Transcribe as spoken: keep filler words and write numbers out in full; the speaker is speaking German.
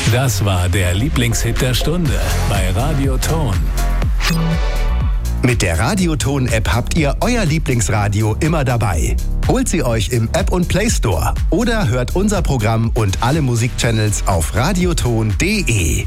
Das war der Lieblingshit der Stunde bei Radio Ton. Mit der Radioton-App habt ihr euer Lieblingsradio immer dabei. Holt sie euch im App und Play Store oder hört unser Programm und alle Musikchannels auf radioton punkt de.